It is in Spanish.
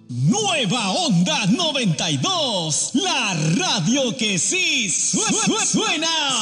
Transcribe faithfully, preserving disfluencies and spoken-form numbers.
Nueva Onda noventa y dos, la radio que sí su- su- suena.